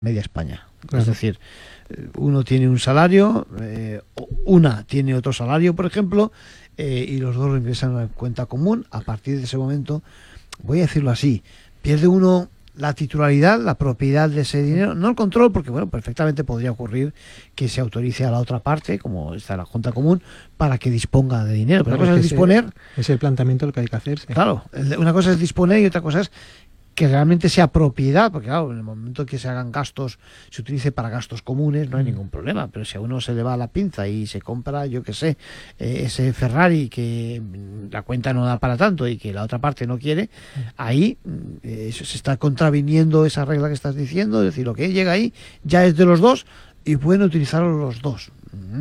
media España. Claro. Es decir, uno tiene un salario, una tiene otro salario, por ejemplo, y los dos lo ingresan a una cuenta común. A partir de ese momento, voy a decirlo así, pierde uno la titularidad, la propiedad de ese dinero, no el control, porque bueno, perfectamente podría ocurrir que se autorice a la otra parte, como está la cuenta común, para que disponga de dinero. Pero Claro, una cosa es disponer. Es el planteamiento lo que hay que hacer. Sí. Claro, una cosa es disponer y otra cosa es que realmente sea propiedad, porque claro, en el momento que se hagan gastos, se utilice para gastos comunes, no hay ningún problema, pero si a uno se le va la pinza y se compra, yo qué sé, ese Ferrari que la cuenta no da para tanto y que la otra parte no quiere, ahí se está contraviniendo esa regla que estás diciendo, es decir, lo que llega ahí ya es de los dos y pueden utilizarlo los dos.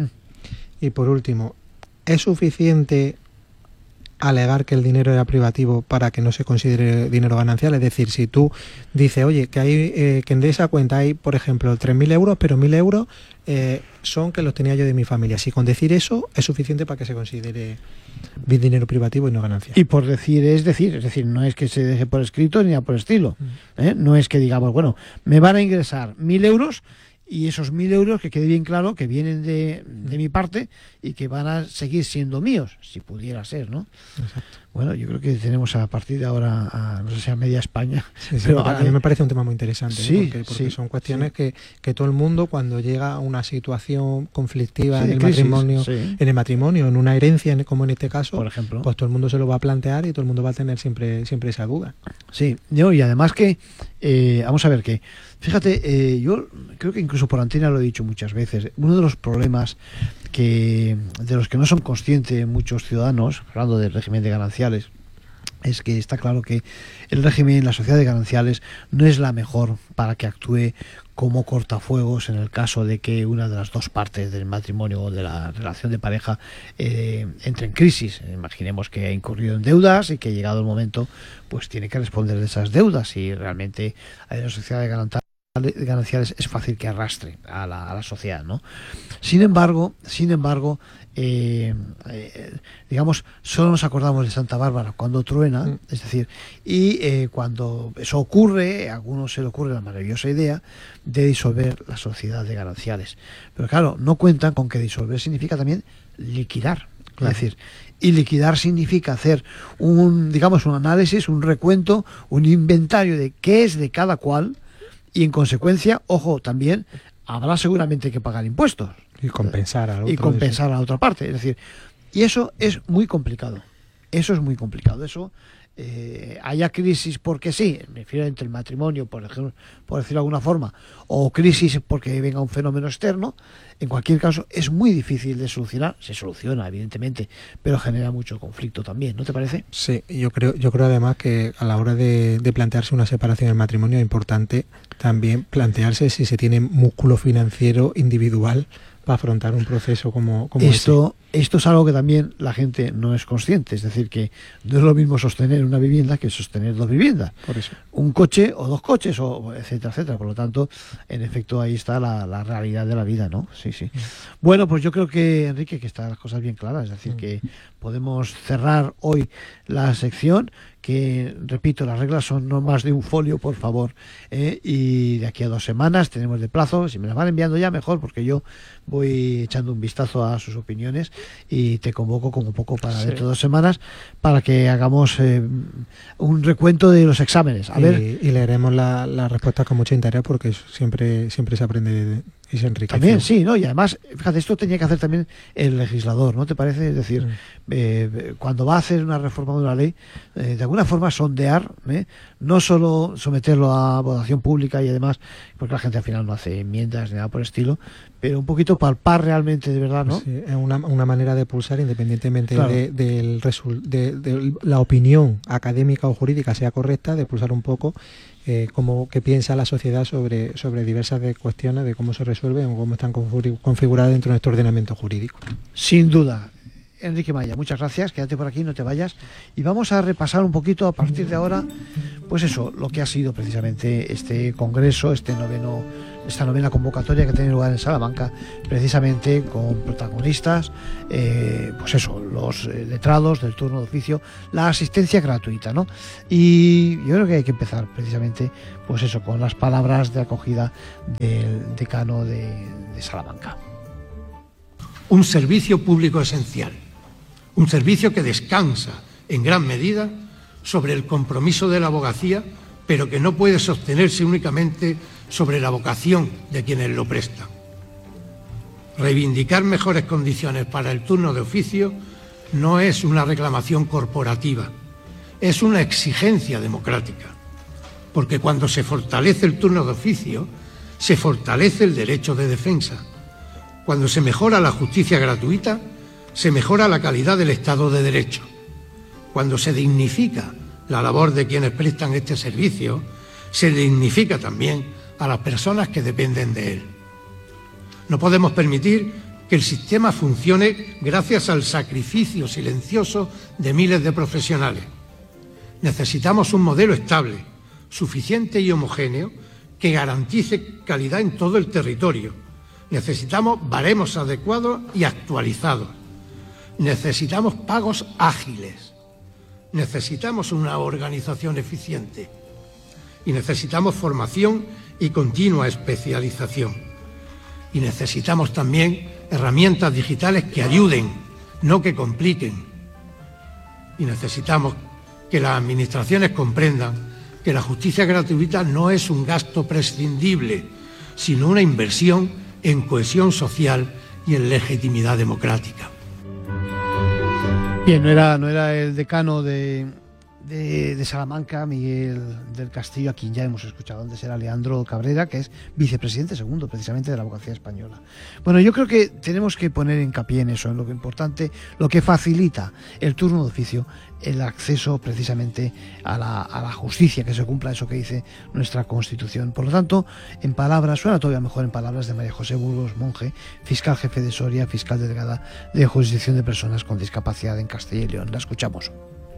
Y por último, ¿es suficiente alegar que el dinero era privativo para que no se considere dinero ganancial? Es decir, si tú dices, oye, que hay que en esa cuenta hay, por ejemplo, 3.000 euros, pero 1.000 euros son que los tenía yo de mi familia. Si con decir eso es suficiente para que se considere dinero privativo y no ganancial. Y por decir, es decir, no es que se deje por escrito ni a por estilo. No es que digamos, bueno, me van a ingresar 1.000 euros y esos 1.000 euros, que quede bien claro, que vienen de mi parte y que van a seguir siendo míos, si pudiera ser, ¿no? Exacto. Bueno, yo creo que tenemos a partir de ahora, no sé si a media España. Sí, pero a mí me parece un tema muy interesante, sí, porque sí, son cuestiones sí. que todo el mundo, cuando llega a una situación conflictiva Sí, en el crisis, matrimonio, sí. en una herencia, como en este caso, Por ejemplo. pues todo el mundo se lo va a plantear y todo el mundo va a tener siempre esa duda. Sí, y además que, vamos a ver que, fíjate, yo creo que incluso por antena lo he dicho muchas veces, uno de los problemas de los que no son conscientes muchos ciudadanos, hablando del régimen de gananciales, es que está claro que el régimen, la sociedad de gananciales, no es la mejor para que actúe como cortafuegos en el caso de que una de las dos partes del matrimonio o de la relación de pareja entre en crisis. Imaginemos que ha incurrido en deudas y que llegado el momento pues tiene que responder de esas deudas, y realmente hay una sociedad de gananciales es fácil que arrastre a la sociedad, ¿no? Sin embargo, digamos, solo nos acordamos de Santa Bárbara cuando truena, es decir, y cuando eso ocurre, a algunos se le ocurre la maravillosa idea de disolver la sociedad de gananciales. Pero claro, no cuentan con que disolver significa también liquidar. Claro. Es decir, y liquidar significa hacer un análisis, un recuento, un inventario de qué es de cada cual, y en consecuencia, ojo, también habrá seguramente que pagar impuestos. Y compensar al otro. Y compensar a la otra parte. Es decir, y eso es muy complicado. Eso es muy complicado. Eso, haya crisis porque sí, me refiero entre el matrimonio, por ejemplo, por decirlo de alguna forma, o crisis porque venga un fenómeno externo, en cualquier caso es muy difícil de solucionar. Se soluciona, evidentemente, pero genera mucho conflicto también, ¿no te parece? Sí, yo creo además que a la hora de plantearse una separación del matrimonio es importante también plantearse si se tiene músculo financiero individual para afrontar un proceso como esto es algo que también la gente no es consciente. Es decir, que no es lo mismo sostener una vivienda que sostener dos viviendas. Por eso. Un coche o dos coches, o etcétera, etcétera. Por lo tanto, en efecto, ahí está la realidad de la vida, ¿no? Sí, sí. Bueno, pues yo creo que, Enrique, que están las cosas bien claras. Es decir, que podemos cerrar hoy la sección, que, repito, las reglas son no más de un folio, por favor, y de aquí a 2 semanas tenemos de plazo. Si me las van enviando ya, mejor, porque yo voy echando un vistazo a sus opiniones y te convoco como poco para dentro de 2 semanas para que hagamos un recuento de los exámenes. Y leeremos las respuestas con mucho interés, porque siempre se aprende y se enriquece. También, sí, ¿no? Y además, fíjate, esto tenía que hacer también el legislador, ¿no te parece? Es decir, cuando va a hacer una reforma de una ley, de alguna forma sondear, no solo someterlo a votación pública y además, porque la gente al final no hace enmiendas ni nada por el estilo, pero un poquito palpar realmente de verdad, ¿no? Sí, es una manera de pulsar, independientemente claro, de la opinión académica o jurídica sea correcta, de pulsar un poco qué piensa la sociedad sobre diversas cuestiones de cómo se resuelven o cómo están configuradas dentro de nuestro ordenamiento jurídico. Sin duda. Enrique Maya, muchas gracias, quédate por aquí, no te vayas, y vamos a repasar un poquito a partir de ahora, pues eso, lo que ha sido precisamente este congreso, esta novena convocatoria que tiene lugar en Salamanca, precisamente con protagonistas, pues eso, los letrados del turno de oficio, la asistencia gratuita, ¿no? Y yo creo que hay que empezar precisamente, pues eso, con las palabras de acogida del decano de Salamanca. Un servicio público esencial, un servicio que descansa en gran medida sobre el compromiso de la abogacía, pero que no puede sostenerse únicamente sobre la vocación de quienes lo prestan. Reivindicar mejores condiciones para el turno de oficio no es una reclamación corporativa, es una exigencia democrática, porque cuando se fortalece el turno de oficio, se fortalece el derecho de defensa. Cuando se mejora la justicia gratuita, se mejora la calidad del Estado de Derecho. Cuando se dignifica la labor de quienes prestan este servicio, se dignifica también a las personas que dependen de él. No podemos permitir que el sistema funcione gracias al sacrificio silencioso de miles de profesionales. Necesitamos un modelo estable, suficiente y homogéneo que garantice calidad en todo el territorio. Necesitamos baremos adecuados y actualizados. Necesitamos pagos ágiles. Necesitamos una organización eficiente. Y necesitamos formación y continua especialización. Y necesitamos también herramientas digitales que ayuden, no que compliquen. Y necesitamos que las administraciones comprendan que la justicia gratuita no es un gasto prescindible, sino una inversión en cohesión social y en legitimidad democrática. Bien, no era el decano de Salamanca, Miguel del Castillo, a quien ya hemos escuchado antes, era Leandro Cabrera, que es vicepresidente segundo precisamente de la Abogacía Española. Bueno, yo creo que tenemos que poner hincapié en eso, en lo que importante, lo que facilita el turno de oficio, el acceso precisamente a la justicia, que se cumpla eso que dice nuestra Constitución. Por lo tanto, en palabras, suena todavía mejor en palabras de María José Burgos Monge, fiscal jefe de Soria, fiscal delegada de Jurisdicción de Personas con Discapacidad en Castilla y León. La escuchamos.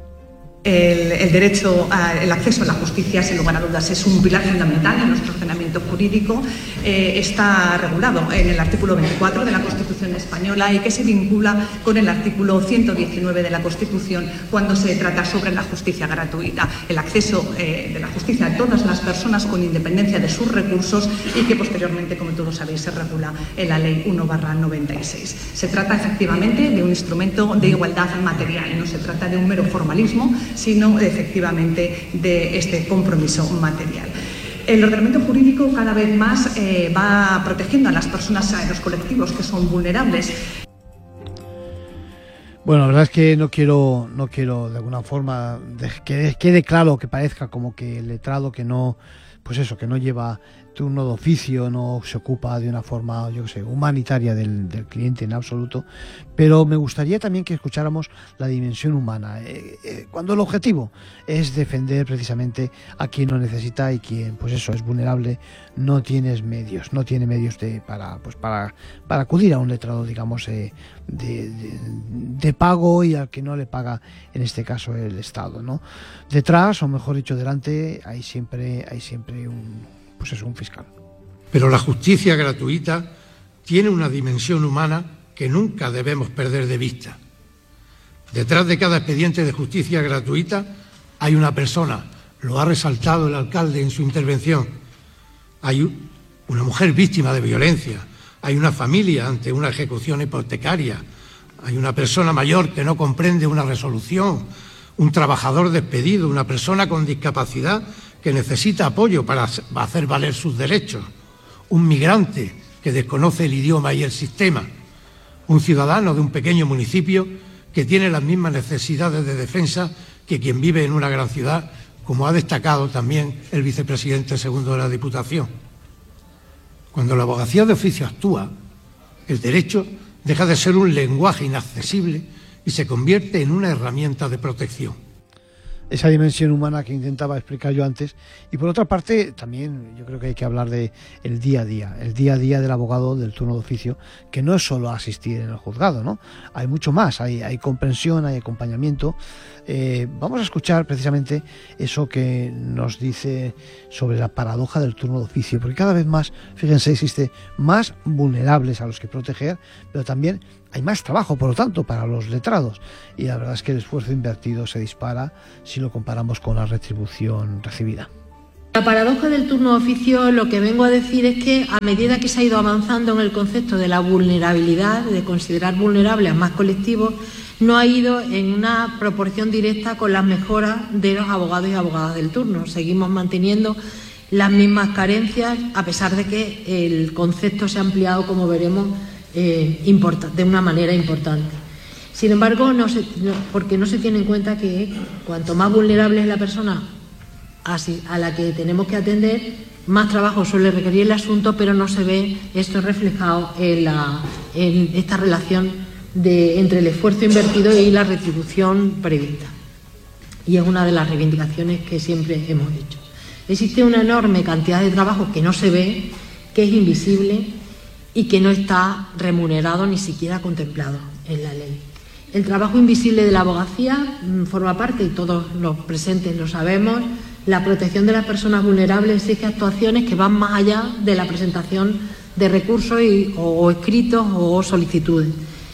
El derecho al acceso a la justicia, sin lugar a dudas, es un pilar fundamental en nuestro ordenamiento jurídico. Está regulado en el artículo 24 de la Constitución española y que se vincula con el artículo 119 de la Constitución cuando se trata sobre la justicia gratuita, el acceso de la justicia a todas las personas con independencia de sus recursos y que posteriormente, como todos sabéis, se regula en la Ley 1/96. Se trata efectivamente de un instrumento de igualdad material, no se trata de un mero formalismo, sino efectivamente de este compromiso material. El ordenamiento jurídico cada vez más va protegiendo a las personas, a los colectivos que son vulnerables. Bueno, la verdad es que no quiero de alguna forma que quede claro, que parezca como que el letrado que no, pues eso, que no lleva turno de oficio, no se ocupa de una forma, yo qué sé, humanitaria del cliente en absoluto, pero me gustaría también que escucháramos la dimensión humana, cuando el objetivo es defender precisamente a quien lo necesita y quien, pues eso, es vulnerable, no tiene medios para acudir a un letrado, digamos, de pago, y al que no le paga, en este caso, el Estado, ¿no? Detrás, o mejor dicho, delante, hay siempre un fiscal. Pero la justicia gratuita tiene una dimensión humana que nunca debemos perder de vista. Detrás de cada expediente de justicia gratuita hay una persona, lo ha resaltado el alcalde en su intervención. Hay una mujer víctima de violencia, hay una familia ante una ejecución hipotecaria, hay una persona mayor que no comprende una resolución, un trabajador despedido, una persona con discapacidad que necesita apoyo para hacer valer sus derechos, un migrante que desconoce el idioma y el sistema, un ciudadano de un pequeño municipio que tiene las mismas necesidades de defensa que quien vive en una gran ciudad, como ha destacado también el vicepresidente segundo de la Diputación. Cuando la abogacía de oficio actúa, el derecho deja de ser un lenguaje inaccesible y se convierte en una herramienta de protección. esa dimensión humana que intentaba explicar yo antes. Y por otra parte, también yo creo que hay que hablar de el día a día del abogado del turno de oficio, que no es solo asistir en el juzgado, ¿no? Hay mucho más, hay comprensión, hay acompañamiento. Vamos a escuchar precisamente eso que nos dice sobre la paradoja del turno de oficio, porque cada vez más, fíjense, existe más vulnerables a los que proteger, pero también hay más trabajo, por lo tanto, para los letrados. Y la verdad es que el esfuerzo invertido se dispara si lo comparamos con la retribución recibida. La paradoja del turno de oficio, lo que vengo a decir es que a medida que se ha ido avanzando en el concepto de la vulnerabilidad, de considerar vulnerables a más colectivos, no ha ido en una proporción directa con las mejoras de los abogados y abogadas del turno. Seguimos manteniendo las mismas carencias, a pesar de que el concepto se ha ampliado, como veremos, de una manera importante. Sin embargo, porque no se tiene en cuenta que cuanto más vulnerable es la persona a la que tenemos que atender, más trabajo suele requerir el asunto, pero no se ve esto reflejado en esta relación entre el esfuerzo invertido y la retribución prevista. Y es una de las reivindicaciones que siempre hemos hecho. Existe una enorme cantidad de trabajo que no se ve, que es invisible y que no está remunerado ni siquiera contemplado en la ley. El trabajo invisible de la abogacía forma parte, y todos los presentes lo sabemos, la protección de las personas vulnerables exige actuaciones que van más allá de la presentación de recursos o escritos o solicitudes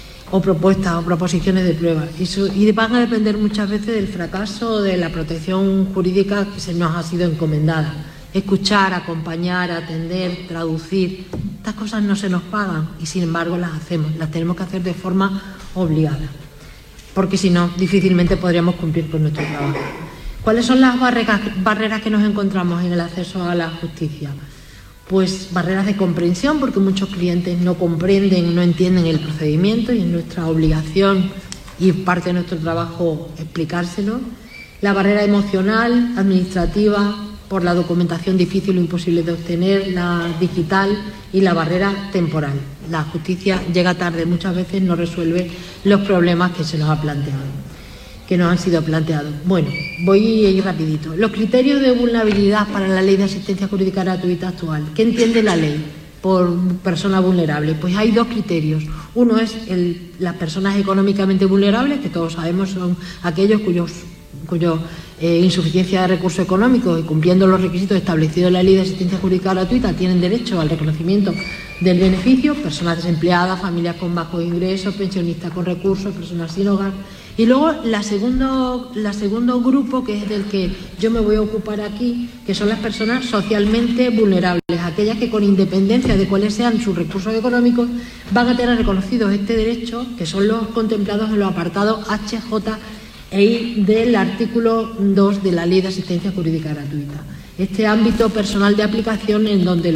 o propuestas o proposiciones de prueba. Y van a depender muchas veces del fracaso de la protección jurídica que se nos ha sido encomendada. Escuchar, acompañar, atender, traducir, estas cosas no se nos pagan y sin embargo las hacemos, las tenemos que hacer de forma obligada, porque si no, difícilmente podríamos cumplir con nuestro trabajo. ¿Cuáles son las barreras que nos encontramos en el acceso a la justicia? Pues barreras de comprensión, porque muchos clientes no comprenden, no entienden el procedimiento y es nuestra obligación y parte de nuestro trabajo explicárselo. La barrera emocional, administrativa, por la documentación difícil o imposible de obtener, la digital y la barrera temporal. La justicia llega tarde, muchas veces no resuelve los problemas que se nos ha planteado, que nos han sido planteados. Bueno, voy a ir rapidito. Los criterios de vulnerabilidad para la Ley de Asistencia Jurídica Gratuita actual. ¿Qué entiende la ley por persona vulnerable? Pues hay dos criterios. Uno es las personas económicamente vulnerables, que todos sabemos son aquellos cuya insuficiencia de recursos económicos y cumpliendo los requisitos establecidos en la Ley de Asistencia Jurídica Gratuita tienen derecho al reconocimiento del beneficio, personas desempleadas, familias con bajos ingresos, pensionistas con recursos, personas sin hogar. Y luego la segundo grupo, que es del que yo me voy a ocupar aquí, que son las personas socialmente vulnerables, aquellas que con independencia de cuáles sean sus recursos económicos van a tener reconocidos este derecho, que son los contemplados en los apartados H, J e I del artículo 2 de la Ley de Asistencia Jurídica Gratuita. Este ámbito personal de aplicación en donde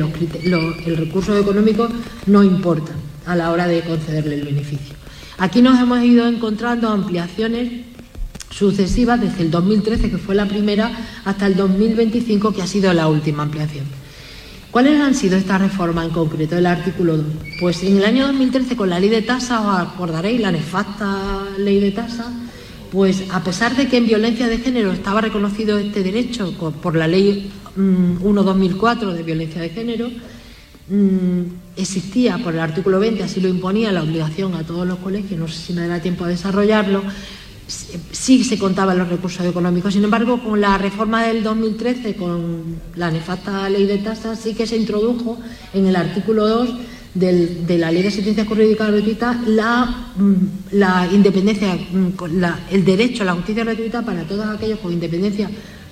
el recurso económico no importa a la hora de concederle el beneficio. Aquí nos hemos ido encontrando ampliaciones sucesivas desde el 2013, que fue la primera, hasta el 2025, que ha sido la última ampliación. ¿Cuáles han sido estas reformas en concreto del artículo 2? Pues en el año 2013, con la ley de tasas, os acordaréis, la nefasta ley de tasas, pues a pesar de que en violencia de género estaba reconocido este derecho por la ley 1/2004 de violencia de género, existía por el artículo 20, así lo imponía, la obligación a todos los colegios, no sé si me dará tiempo a desarrollarlo, sí se contaban los recursos económicos. Sin embargo, con la reforma del 2013, con la nefasta ley de tasas, sí que se introdujo en el artículo 2 de la Ley de Asistencia Jurídica Gratuita la independencia, el derecho a la justicia gratuita para todos aquellos con independencia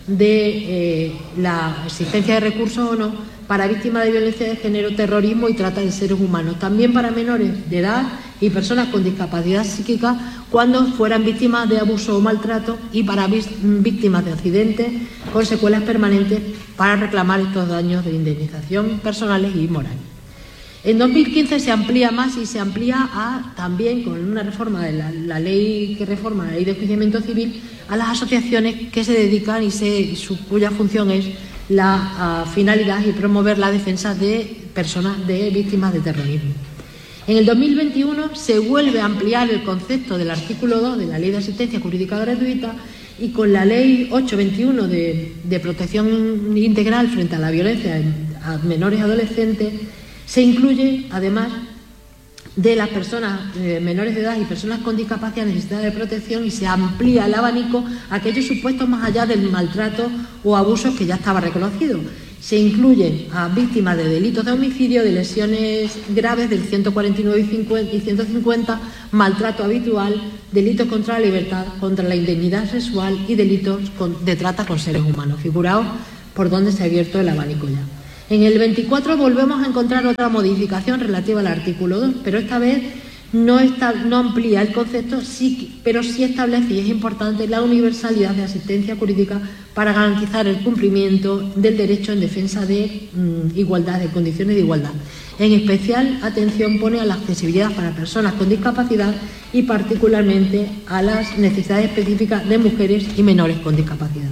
de la existencia de recursos o no, para víctimas de violencia de género, terrorismo y trata de seres humanos, también para menores de edad y personas con discapacidad psíquica cuando fueran víctimas de abuso o maltrato, y para víctimas de accidentes con secuelas permanentes para reclamar estos daños de indemnización personales y morales. En 2015 se amplía más y se amplía también con una reforma de la ley que reforma la ley de enjuiciamiento civil a las asociaciones que se dedican cuya función es la finalidad y promover la defensa de personas de víctimas de terrorismo. En el 2021 se vuelve a ampliar el concepto del artículo 2 de la Ley de Asistencia Jurídica Gratuita y con la Ley 821 de protección integral frente a la violencia a menores y adolescentes, se incluye, además de las personas menores de edad y personas con discapacidad necesidad de protección, y se amplía el abanico a aquellos supuestos más allá del maltrato o abusos que ya estaba reconocido. Se incluyen a víctimas de delitos de homicidio, de lesiones graves del 149 y 150, maltrato habitual, delitos contra la libertad, contra la indignidad sexual y delitos de trata con seres humanos. Figuraos por dónde se ha abierto el abanico ya. En el 24 volvemos a encontrar otra modificación relativa al artículo 2, pero esta vez no amplía el concepto, pero sí establece, y es importante, la universalidad de asistencia jurídica para garantizar el cumplimiento del derecho en defensa de igualdad, de condiciones de igualdad. En especial, atención pone a la accesibilidad para personas con discapacidad y particularmente a las necesidades específicas de mujeres y menores con discapacidad.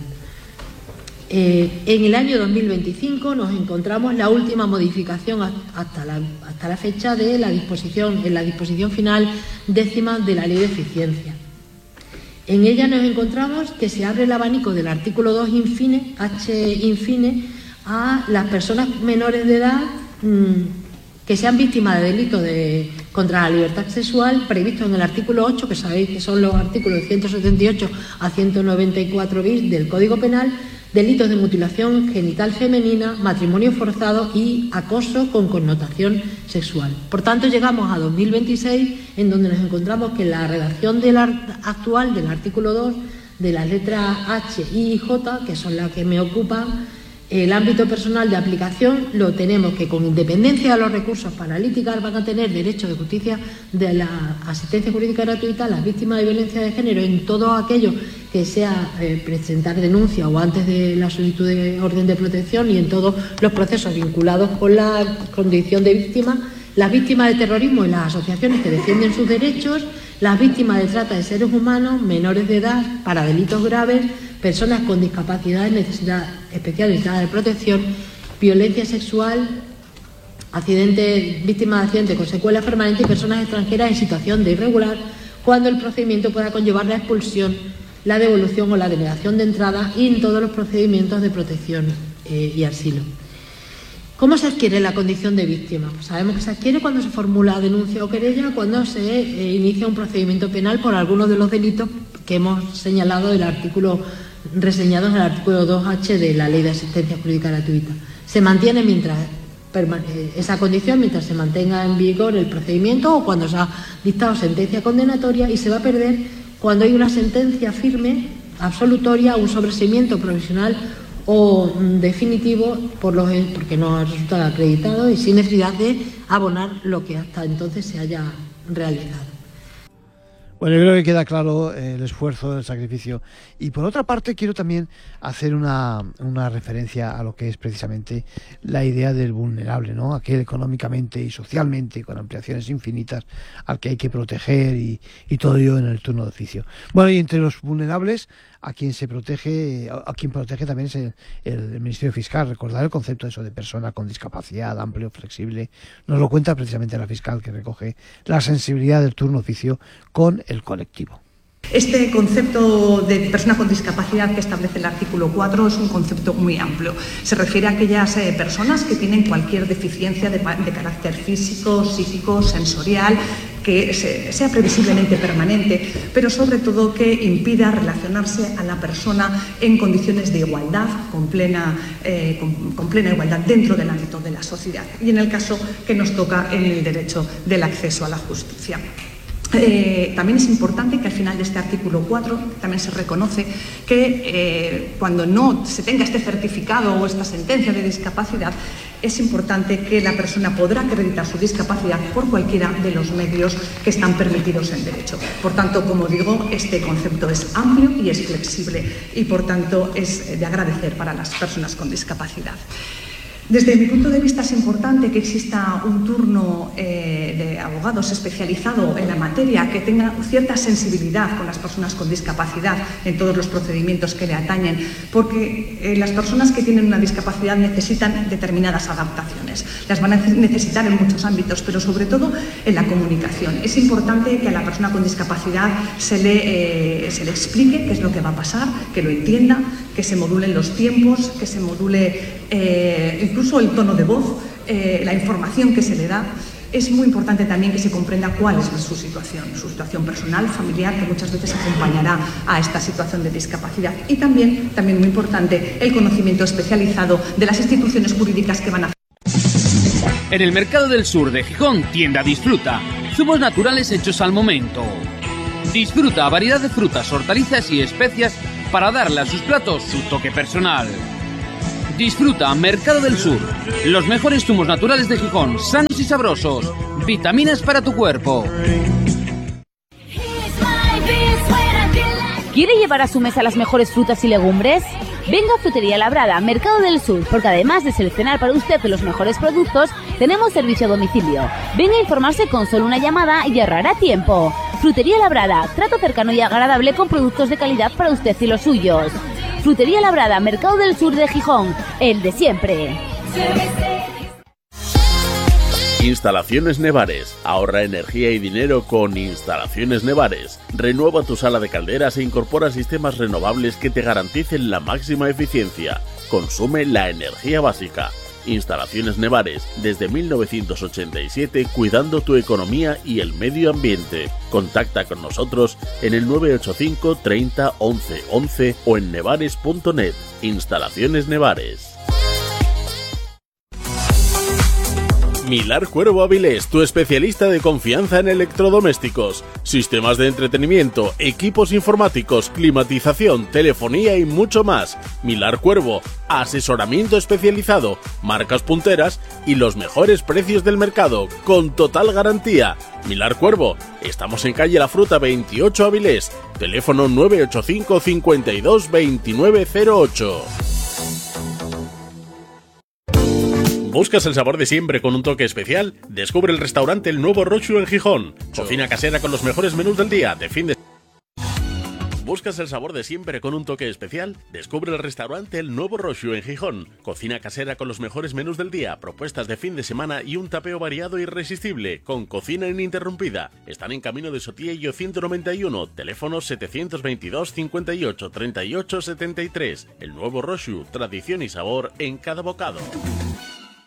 En el año 2025 nos encontramos la última modificación hasta la fecha de la disposición final 10ª de la Ley de Eficiencia. En ella nos encontramos que se abre el abanico del artículo 2 infine, H infine, a las personas menores de edad que sean víctimas de delitos contra la libertad sexual previstos en el artículo 8, que sabéis que son los artículos de 178 a 194 bis del Código Penal, delitos de mutilación genital femenina, matrimonio forzado y acoso con connotación sexual. Por tanto, llegamos a 2026, en donde nos encontramos que la redacción actual del artículo 2, de las letras H, I y J, que son las que me ocupan, el ámbito personal de aplicación lo tenemos que, con independencia de los recursos para litigar, van a tener derecho de justicia de la asistencia jurídica gratuita las víctimas de violencia de género en todo aquello que sea presentar denuncia o antes de la solicitud de orden de protección, y en todos los procesos vinculados con la condición de víctima, las víctimas de terrorismo y las asociaciones que defienden sus derechos, las víctimas de trata de seres humanos, menores de edad para delitos graves, personas con discapacidad, necesidad especial de protección, violencia sexual, víctimas de accidentes con secuelas permanentes y personas extranjeras en situación de irregular, cuando el procedimiento pueda conllevar la expulsión, la devolución o la denegación de entrada, y en todos los procedimientos de protección y asilo. ¿Cómo se adquiere la condición de víctima? Pues sabemos que se adquiere cuando se formula denuncia o querella, cuando se inicia un procedimiento penal por algunos de los delitos que hemos señalado reseñados en el artículo 2H de la Ley de Asistencia Jurídica Gratuita. Se mantiene esa condición mientras se mantenga en vigor el procedimiento o cuando se ha dictado sentencia condenatoria, y se va a perder cuando hay una sentencia firme, absolutoria, un sobreseimiento provisional o definitivo porque no ha resultado acreditado y sin necesidad de abonar lo que hasta entonces se haya realizado. Bueno, yo creo que queda claro el esfuerzo, el sacrificio. Y por otra parte, quiero también hacer una referencia a lo que es precisamente la idea del vulnerable, ¿no? Aquel económicamente y socialmente, con ampliaciones infinitas, al que hay que proteger y todo ello en el turno de oficio. Bueno, y entre los vulnerables, a quien protege también es el Ministerio Fiscal. Recordar el concepto de eso de persona con discapacidad, amplio, flexible. Nos lo cuenta precisamente la fiscal, que recoge la sensibilidad del turno de oficio con el colectivo. Este concepto de persona con discapacidad que establece el artículo 4 es un concepto muy amplio. Se refiere a aquellas personas que tienen cualquier deficiencia de carácter físico, psíquico, sensorial, que sea previsiblemente permanente, pero sobre todo que impida relacionarse a la persona en condiciones de igualdad, con plena igualdad dentro del ámbito de la sociedad, y en el caso que nos toca en el derecho del acceso a la justicia. También es importante que al final de este artículo 4 también se reconoce que cuando no se tenga este certificado o esta sentencia de discapacidad, es importante que la persona podrá acreditar su discapacidad por cualquiera de los medios que están permitidos en derecho. Por tanto, como digo, este concepto es amplio y es flexible y por tanto es de agradecer para las personas con discapacidad. Desde mi punto de vista es importante que exista un turno de abogados especializado en la materia, que tenga cierta sensibilidad con las personas con discapacidad en todos los procedimientos que le atañen, porque las personas que tienen una discapacidad necesitan determinadas adaptaciones. Las van a necesitar en muchos ámbitos, pero sobre todo en la comunicación. Es importante que a la persona con discapacidad se le explique qué es lo que va a pasar, que lo entienda, que se modulen los tiempos, que se module incluso el tono de voz, la información que se le da. Es muy importante también que se comprenda cuál es su situación personal, familiar, que muchas veces acompañará a esta situación de discapacidad. Y también muy importante, el conocimiento especializado de las instituciones jurídicas que van a... En el Mercado del Sur de Gijón, tienda Disfruta. Zumos naturales hechos al momento. Disfruta variedad de frutas, hortalizas y especias para darle a sus platos su toque personal. Disfruta Mercado del Sur. Los mejores zumos naturales de Gijón, sanos y sabrosos. Vitaminas para tu cuerpo. ¿Quiere llevar a su mesa las mejores frutas y legumbres? Venga a Frutería Labrada, Mercado del Sur, porque además de seleccionar para usted los mejores productos, tenemos servicio a domicilio. Venga a informarse con solo una llamada y ahorrará tiempo. Frutería Labrada, trato cercano y agradable con productos de calidad para usted y los suyos. Frutería Labrada, Mercado del Sur de Gijón, el de siempre. Instalaciones Nevares. Ahorra energía y dinero con Instalaciones Nevares. Renueva tu sala de calderas e incorpora sistemas renovables que te garanticen la máxima eficiencia. Consume la energía básica. Instalaciones Nevares, desde 1987, cuidando tu economía y el medio ambiente. Contacta con nosotros en el 985 30 11 11 o en nevares.net. Instalaciones Nevares. Milar Cuervo Avilés, tu especialista de confianza en electrodomésticos, sistemas de entretenimiento, equipos informáticos, climatización, telefonía y mucho más. Milar Cuervo, asesoramiento especializado, marcas punteras y los mejores precios del mercado, con total garantía. Milar Cuervo, estamos en calle La Fruta 28 Avilés, teléfono 985 52 2908. ¿Buscas el sabor de siempre con un toque especial? Descubre el restaurante El Nuevo Roxu en Gijón. Cocina casera con los mejores menús del día, de fin de... ¿Buscas el sabor de siempre con un toque especial? Descubre el restaurante El Nuevo Roxu en Gijón. Cocina casera con los mejores menús del día, propuestas de fin de semana y un tapeo variado e irresistible, con cocina ininterrumpida. Están en Camino de Sotillo 191, teléfono 722 58 38 73. El Nuevo Roxu, tradición y sabor en cada bocado.